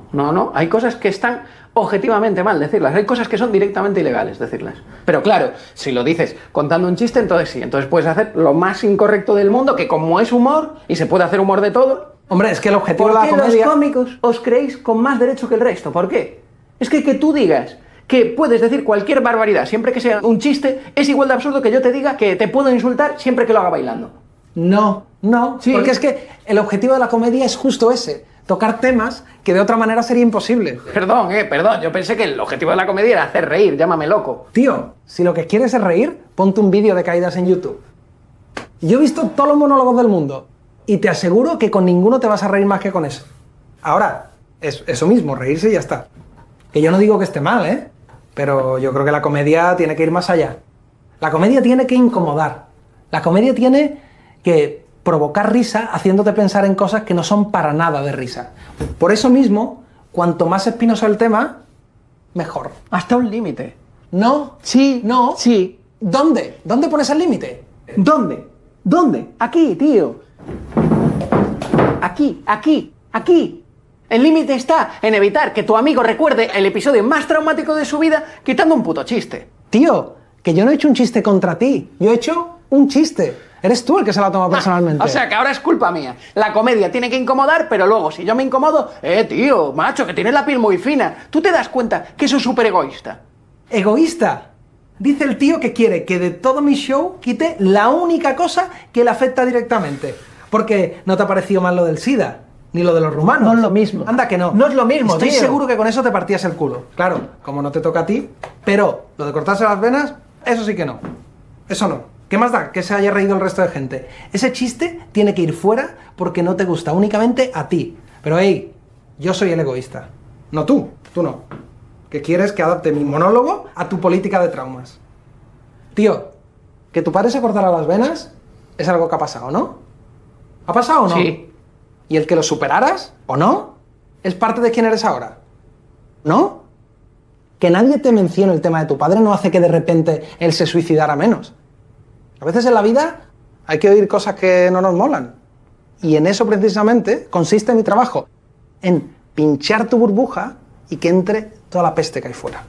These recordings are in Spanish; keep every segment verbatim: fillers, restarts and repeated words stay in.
no, no. Hay cosas que están objetivamente mal decirlas. Hay cosas que son directamente ilegales decirlas. Pero claro, si lo dices contando un chiste, entonces sí. Entonces puedes hacer lo más incorrecto del mundo, que como es humor, y se puede hacer humor de todo... Hombre, es que el objetivo de ¿Por la qué comedia... los cómicos os creéis con más derecho que el resto? ¿Por qué? Es que que tú digas que puedes decir cualquier barbaridad siempre que sea un chiste es igual de absurdo que yo te diga que te puedo insultar siempre que lo haga bailando. No, no, Sí. porque es que el objetivo de la comedia es justo ese, tocar temas que de otra manera sería imposible. Perdón, eh, perdón, yo pensé que el objetivo de la comedia era hacer reír, llámame loco. Tío, si lo que quieres es reír, ponte un vídeo de caídas en YouTube. Yo he visto todos los monólogos del mundo y te aseguro que con ninguno te vas a reír más que con eso. Ahora, es eso mismo, reírse y ya está. Que yo no digo que esté mal, ¿eh? Pero yo creo que la comedia tiene que ir más allá. La comedia tiene que incomodar. La comedia tiene que provocar risa haciéndote pensar en cosas que no son para nada de risa. Por eso mismo, cuanto más espinoso el tema, mejor. Hasta un límite. ¿No? Sí, ¿No? sí. ¿Dónde? ¿Dónde pones el límite? ¿Dónde? ¿Dónde? Aquí, tío. Aquí, aquí, aquí. El límite está en evitar que tu amigo recuerde el episodio más traumático de su vida quitando un puto chiste. Tío, que yo no he hecho un chiste contra ti. Yo he hecho un chiste. Eres tú el que se lo ha tomado personalmente. Ah, o sea, que ahora es culpa mía. La comedia tiene que incomodar, pero luego, si yo me incomodo... Eh, tío, macho, que tienes la piel muy fina. ¿Tú te das cuenta que eso es súper egoísta? ¿Egoísta? Dice el tío que quiere que de todo mi show quite la única cosa que le afecta directamente. Porque no te ha parecido mal lo del SIDA, ni lo de los rumanos. No es lo mismo. Anda que no. No es lo mismo, Estoy tío. seguro que con eso te partías el culo. Claro, como no te toca a ti. Pero lo de cortarse las venas, eso sí que no. Eso no. ¿Qué más da que se haya reído el resto de gente? Ese chiste tiene que ir fuera porque no te gusta únicamente a ti. Pero hey, yo soy el egoísta. No tú, tú no. Que quieres que adapte mi monólogo a tu política de traumas. Tío, que tu padre se cortara las venas es algo que ha pasado, ¿no? ¿Ha pasado o no? Sí. ¿Y el que lo superaras o no? ¿Es parte de quién eres ahora? ¿No? Que nadie te mencione el tema de tu padre no hace que de repente él se suicidara menos. A veces en la vida hay que oír cosas que no nos molan. Y en eso precisamente consiste mi trabajo. En pinchar tu burbuja y que entre toda la peste que hay fuera.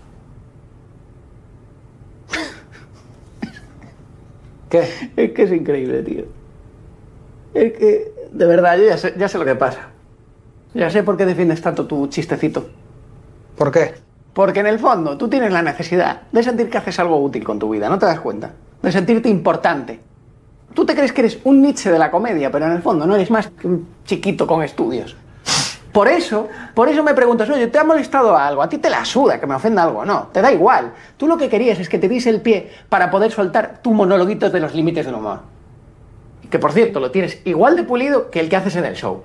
¿Qué? Es que es increíble, tío. Es que, de verdad, yo ya sé, ya sé lo que pasa. Ya sé por qué defiendes tanto tu chistecito. ¿Por qué? Porque en el fondo tú tienes la necesidad de sentir que haces algo útil con tu vida, ¿no te das cuenta? De sentirte importante. Tú te crees que eres un Nietzsche de la comedia, pero en el fondo no eres más que un chiquito con estudios. Por eso, por eso me preguntas, oye, ¿te ha molestado algo? A ti te la suda que me ofenda algo, no, te da igual. Tú lo que querías es que te diese el pie para poder soltar tu monologuito de los límites del humor. Que por cierto, lo tienes igual de pulido que el que haces en el show.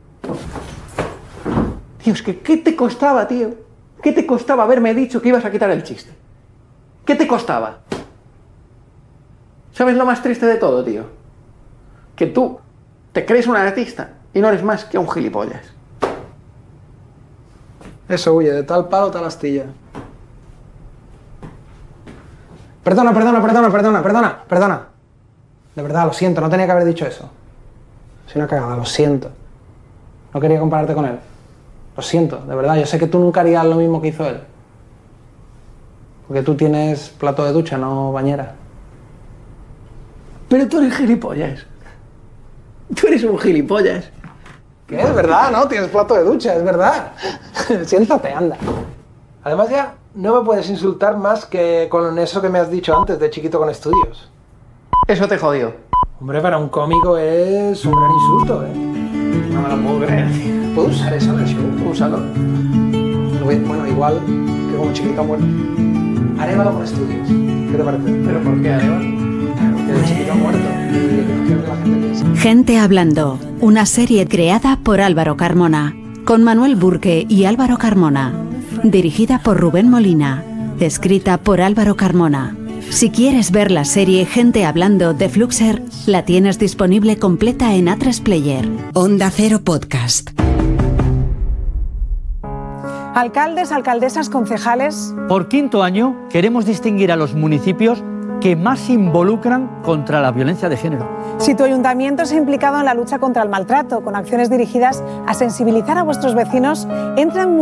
Tío, es que ¿qué te costaba, tío? ¿Qué te costaba haberme dicho que ibas a quitar el chiste? ¿Qué te costaba? ¿Sabes lo más triste de todo, tío? Que tú te crees un artista y no eres más que un gilipollas. Eso huye, de tal palo, tal astilla. Perdona, perdona, perdona, perdona, perdona, perdona. De verdad, lo siento, no tenía que haber dicho eso. Soy una cagada, lo siento. No quería compararte con él. Lo siento, de verdad, yo sé que tú nunca harías lo mismo que hizo él. Porque tú tienes plato de ducha, no bañera. Pero tú eres gilipollas. Tú eres un gilipollas. ¿Qué? Es verdad, ¿no? Tienes plato de ducha, es verdad. Siéntate, anda. Además ya no me puedes insultar más que con eso que me has dicho antes de chiquito con estudios. Eso te jodió. Hombre, para un cómico es un gran insulto, ¿eh? No me lo puedo creer, tío. ¿Puedo usar eso en el show? Úsalo. Lo voy- Bueno, igual que como chiquito muerto. Arévalo con estudios. ¿Qué te parece? ¿Pero por qué, Areva? Que el chiquito muerto. Y lo que la gente piensa. Gente Hablando, una serie creada por Álvaro Carmona, con Manuel Burque y Álvaro Carmona, dirigida por Rubén Molina, escrita por Álvaro Carmona. Si quieres ver la serie Gente Hablando de Fluxer, la tienes disponible completa en A tres Player. Onda Cero Podcast. Alcaldes, alcaldesas, concejales. Por quinto año queremos distinguir a los municipios que más se involucran contra la violencia de género. Si tu ayuntamiento se ha implicado en la lucha contra el maltrato, con acciones dirigidas a sensibilizar a vuestros vecinos, entra en